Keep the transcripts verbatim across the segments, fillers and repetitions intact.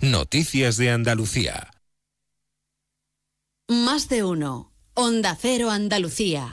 Noticias de Andalucía. Más de uno. Onda Cero Andalucía.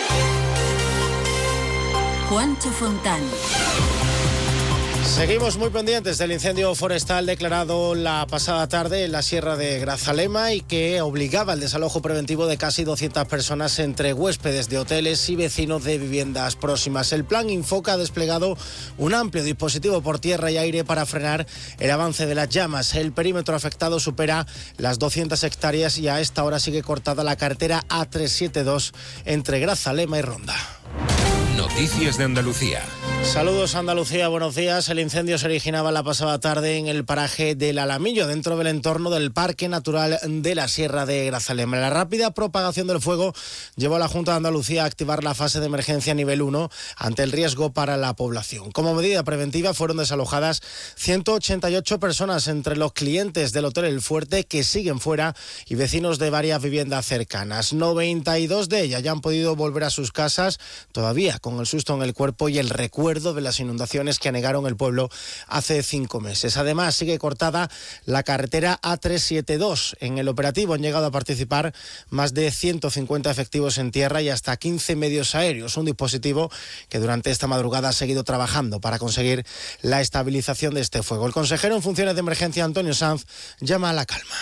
Juancho Fontán. Seguimos muy pendientes del incendio forestal declarado la pasada tarde en la Sierra de Grazalema y que obligaba al desalojo preventivo de casi doscientas personas entre huéspedes de hoteles y vecinos de viviendas próximas. El plan Infoca ha desplegado un amplio dispositivo por tierra y aire para frenar el avance de las llamas. El perímetro afectado supera las doscientas hectáreas y a esta hora sigue cortada la carretera A trescientos setenta y dos entre Grazalema y Ronda. Noticias de Andalucía. Saludos Andalucía, buenos días. El incendio se originaba la pasada tarde en el paraje del Alamillo, dentro del entorno del Parque Natural de la Sierra de Grazalema. La rápida propagación del fuego llevó a la Junta de Andalucía a activar la fase de emergencia nivel uno ante el riesgo para la población. Como medida preventiva fueron desalojadas ciento ochenta y ocho personas, entre los clientes del Hotel El Fuerte que siguen fuera y vecinos de varias viviendas cercanas. noventa y dos de ellas ya han podido volver a sus casas, todavía con el susto en el cuerpo y el recuerdo de las inundaciones que anegaron el pueblo hace cinco meses. Además, sigue cortada la carretera A trescientos setenta y dos. En el operativo han llegado a participar más de ciento cincuenta efectivos en tierra y hasta quince medios aéreos. Un dispositivo que durante esta madrugada ha seguido trabajando para conseguir la estabilización de este fuego. El consejero en funciones de emergencia, Antonio Sanz, llama a la calma.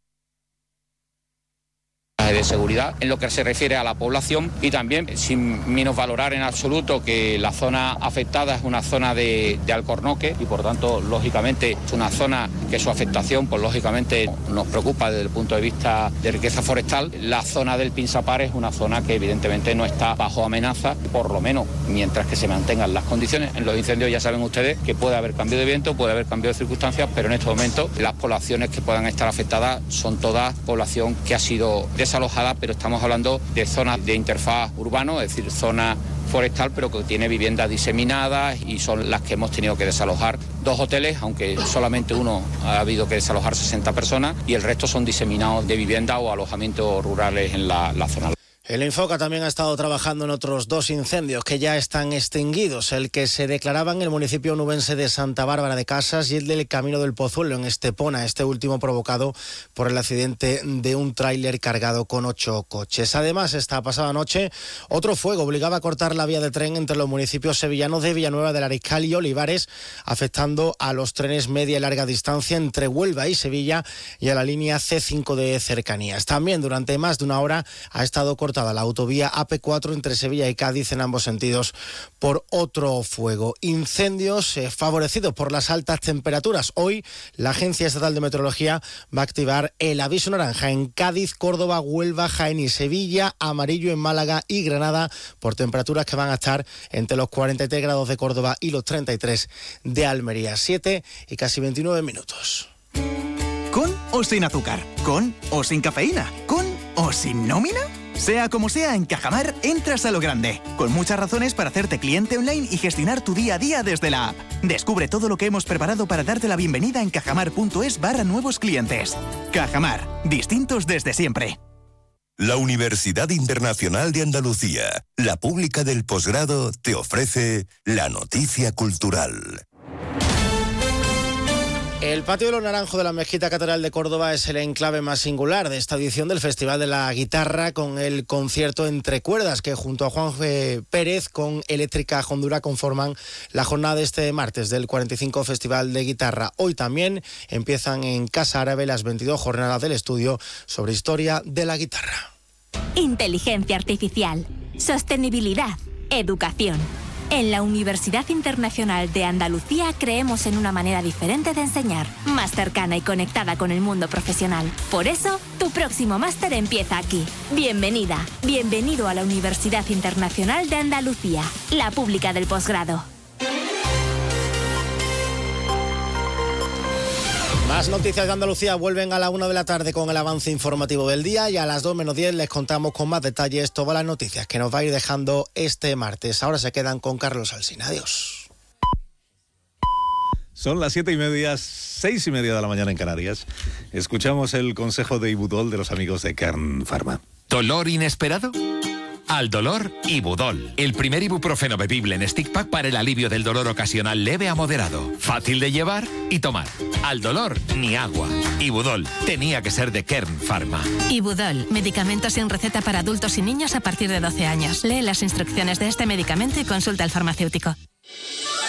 De seguridad en lo que se refiere a la población y también sin minusvalorar en absoluto que la zona afectada es una zona de, de alcornoque y por tanto lógicamente es una zona que su afectación pues lógicamente nos preocupa desde el punto de vista de riqueza forestal. La zona del Pinsapar es una zona que evidentemente no está bajo amenaza, por lo menos mientras que se mantengan las condiciones. En los incendios ya saben ustedes que puede haber cambio de viento, puede haber cambio de circunstancias, pero en estos momentos las poblaciones que puedan estar afectadas son todas población que ha sido desalojada, pero estamos hablando de zonas de interfaz urbano, es decir, zona forestal, pero que tiene viviendas diseminadas y son las que hemos tenido que desalojar. Dos hoteles, aunque solamente uno ha habido que desalojar sesenta personas y el resto son diseminados de vivienda o alojamientos rurales en la, la zona. El Infoca también ha estado trabajando en otros dos incendios que ya están extinguidos, el que se declaraba en el municipio onubense de Santa Bárbara de Casas y el del Camino del Pozuelo en Estepona, este último provocado por el accidente de un tráiler cargado con ocho coches. Además, esta pasada noche, otro fuego obligaba a cortar la vía de tren entre los municipios sevillanos de Villanueva del Ariscal y Olivares, afectando a los trenes media y larga distancia entre Huelva y Sevilla y a la línea C cinco de cercanías. También durante más de una hora ha estado cortada la autovía A P cuatro entre Sevilla y Cádiz en ambos sentidos por otro fuego. Incendios eh, favorecidos por las altas temperaturas. Hoy la Agencia Estatal de Meteorología va a activar el aviso naranja en Cádiz, Córdoba, Huelva, Jaén y Sevilla, amarillo en Málaga y Granada por temperaturas que van a estar entre los cuarenta y tres grados de Córdoba y los treinta y tres de Almería. siete y casi veintinueve minutos. ¿Con o sin azúcar? ¿Con o sin cafeína? ¿Con o sin nómina? Sea como sea, en Cajamar entras a lo grande, con muchas razones para hacerte cliente online y gestionar tu día a día desde la app. Descubre todo lo que hemos preparado para darte la bienvenida en cajamar.es barra nuevos clientes. Cajamar, distintos desde siempre. La Universidad Internacional de Andalucía, la pública del posgrado, te ofrece la noticia cultural. El Patio de los Naranjos de la Mezquita Catedral de Córdoba es el enclave más singular de esta edición del Festival de la Guitarra, con el concierto Entre Cuerdas, que junto a Juan Pérez con Eléctrica Hondura conforman la jornada de este martes del cuarenta y cinco Festival de Guitarra. Hoy también empiezan en Casa Árabe las veintidós jornadas del estudio sobre historia de la guitarra. Inteligencia artificial, sostenibilidad, educación. En la Universidad Internacional de Andalucía creemos en una manera diferente de enseñar, más cercana y conectada con el mundo profesional. Por eso, tu próximo máster empieza aquí. Bienvenida, bienvenido a la Universidad Internacional de Andalucía, la pública del posgrado. Más noticias de Andalucía vuelven a la una de la tarde con el avance informativo del día y a las dos menos diez les contamos con más detalles todas las noticias que nos va a ir dejando este martes. Ahora se quedan con Carlos Alsina. Adiós. Son las siete y media, seis y media de la mañana en Canarias. Escuchamos el consejo de Ibudol de los amigos de Kern Pharma. ¿Dolor inesperado? Al dolor, Ibudol. El primer ibuprofeno bebible en stick pack para el alivio del dolor ocasional leve a moderado. Fácil de llevar y tomar. Al dolor, ni agua. Ibudol. Tenía que ser de Kern Pharma. Ibudol. Medicamento sin receta para adultos y niños a partir de doce años. Lee las instrucciones de este medicamento y consulta al farmacéutico.